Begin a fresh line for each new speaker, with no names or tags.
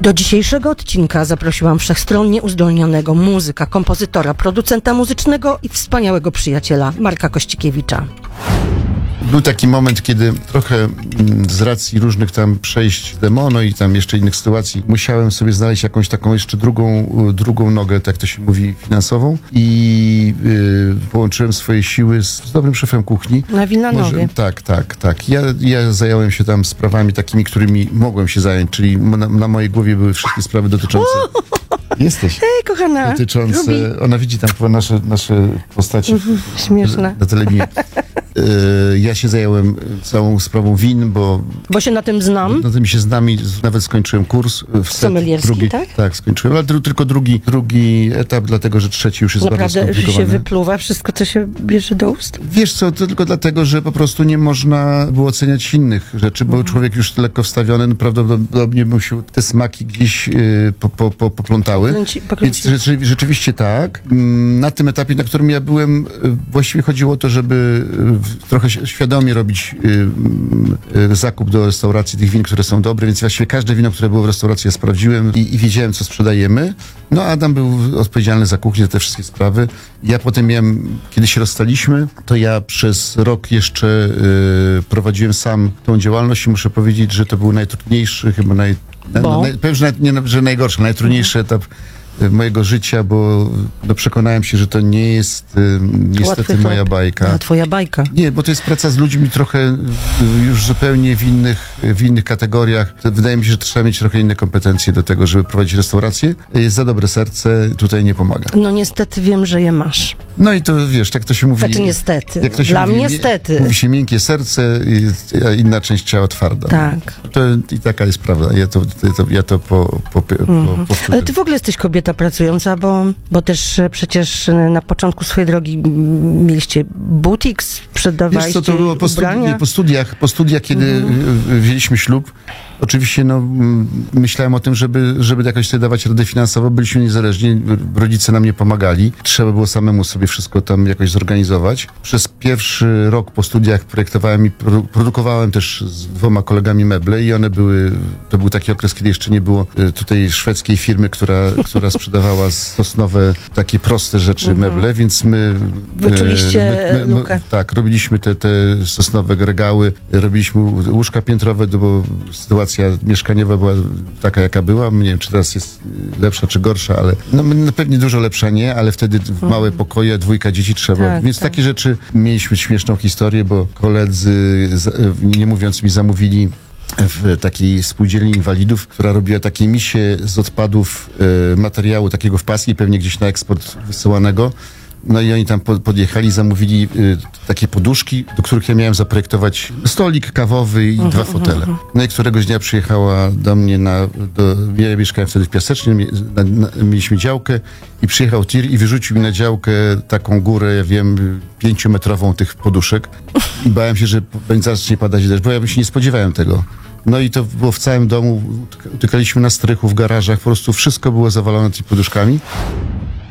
Do dzisiejszego odcinka zaprosiłam wszechstronnie uzdolnionego muzyka, kompozytora, producenta muzycznego i wspaniałego przyjaciela Marka Kościkiewicza.
Był taki moment, kiedy trochę z racji różnych tam przejść demono i tam jeszcze innych sytuacji musiałem sobie znaleźć jakąś taką jeszcze drugą nogę, tak to się mówi, finansową i połączyłem swoje siły z dobrym szefem kuchni.
Na Wilanowie.
Tak. Ja zająłem się tam sprawami takimi, którymi mogłem się zająć, czyli na mojej głowie były wszystkie sprawy dotyczące... Jesteś.
Hej, kochana.
Dotyczące...
Rubi.
Ona widzi tam nasze postaci
Śmieszne.
na telewizie. Ja się zająłem całą sprawą win, bo
się na tym znam.
na tym się znam i nawet skończyłem kurs w
Somelierski, tak?
Tak, skończyłem, ale tylko drugi etap, dlatego że trzeci już jest bardzo
Naprawdę
skomplikowany.
się wypluwa wszystko, co się bierze do ust?
Wiesz co, to tylko dlatego, że po prostu nie można było oceniać innych rzeczy, bo człowiek już lekko wstawiony, no prawdopodobnie mu się te smaki gdzieś poplątały. Więc rzeczywiście tak. Na tym etapie, na którym ja byłem, właściwie chodziło o to, żeby trochę świadomie robić zakup do restauracji tych win, które są dobre, więc właściwie każde wino, które było w restauracji, ja sprawdziłem i wiedziałem, co sprzedajemy. No Adam był odpowiedzialny za kuchnię, za te wszystkie sprawy. Ja potem kiedy się rozstaliśmy, to ja przez rok jeszcze prowadziłem sam tą działalność i muszę powiedzieć, że to był najtrudniejszy, chyba pewnie, że najgorszy, najtrudniejszy etap mojego życia, bo przekonałem się, że to nie jest niestety moja bajka.
A twoja bajka.
Nie, bo to jest praca z ludźmi trochę już zupełnie w innych kategoriach. Wydaje mi się, że trzeba mieć trochę inne kompetencje do tego, żeby prowadzić restaurację. Jest za dobre serce, tutaj nie pomaga.
No niestety wiem, że je masz.
No i to wiesz, tak to się mówi.
Znaczy niestety.
Jak to się
Dla
mówi,
mnie niestety.
Mówi się miękkie serce, a inna część ciała twarda.
Tak.
I taka jest prawda. Ja to powtórzę.
Ale ty w ogóle jesteś kobieta pracująca, bo też przecież na początku swojej drogi mieliście butik, sprzedawaliście
Wiesz co, to było po studiach, kiedy wzięliśmy ślub. Oczywiście myślałem o tym, żeby jakoś sobie dawać radę finansowo. Byliśmy niezależni, rodzice nam nie pomagali. Trzeba było samemu sobie wszystko tam jakoś zorganizować. Przez pierwszy rok po studiach projektowałem i produkowałem też z 2 kolegami meble i to był taki okres, kiedy jeszcze nie było tutaj szwedzkiej firmy, która sprzedawała sosnowe, takie proste rzeczy, meble, więc
wyczuliście lukę.
Tak, robiliśmy te sosnowe regały, robiliśmy łóżka piętrowe, bo sytuacja mieszkaniowa była taka, jaka była. Nie wiem, czy teraz jest lepsza, czy gorsza, ale pewnie dużo lepsza nie, ale wtedy małe pokoje, 2 dzieci trzeba.
Tak,
więc
tak.
takie rzeczy mieliśmy śmieszną historię, bo koledzy, nie mówiąc mi, zamówili w takiej spółdzielni inwalidów, która robiła takie misie z odpadów materiału takiego w paski, pewnie gdzieś na eksport wysyłanego. No i oni tam podjechali, zamówili takie poduszki, do których ja miałem zaprojektować stolik kawowy i 2 fotele. No i któregoś dnia przyjechała do mnie ja mieszkałem wtedy w Piasecznie, mieliśmy działkę i przyjechał tir i wyrzucił mi na działkę taką górę, ja wiem, 5-metrową tych poduszek i bałem się, że zacznie padać deszcz, bo ja bym się nie spodziewałem tego. No i to było w całym domu, utykaliśmy na strychu, w garażach, po prostu wszystko było zawalone tymi poduszkami.